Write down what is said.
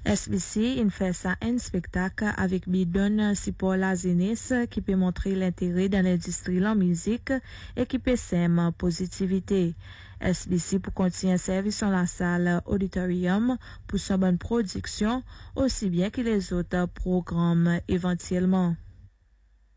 SBC il fait ça un spectacle avec bidon si pour la jeunesse qui peut montrer l'intérêt dans l'industrie de la musique et qui peut s'aimer positivité. SBC pour continuer service dans la salle auditorium pour son bonne production aussi bien que les autres programmes éventuellement.